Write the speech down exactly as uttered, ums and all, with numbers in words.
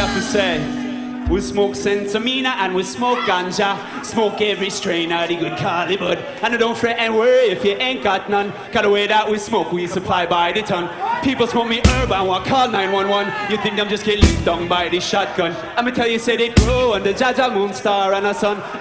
have to say. We smoke Sentamina and we smoke ganja. Smoke every strain of the good Cali bud. And don't fret and worry if you ain't got none. Cause the way that we smoke, we supply by the ton. People smoke me herb and want call nine one one. You think them just get licked down by the shotgun. I'ma tell you, say they grow under Jaja Moonstar and a sun.